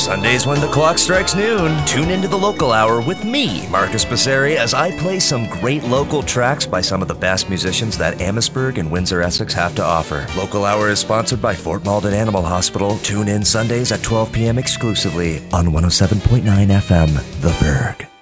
Sundays when the clock strikes noon, tune into the Local Hour with me, Marcus Passeri, as I play some great local tracks by some of the best musicians that Amherstburg and Windsor, Essex have to offer. Local Hour is sponsored by Fort Malden Animal Hospital. Tune in Sundays at 12 p.m. exclusively on 107.9 FM, The Berg.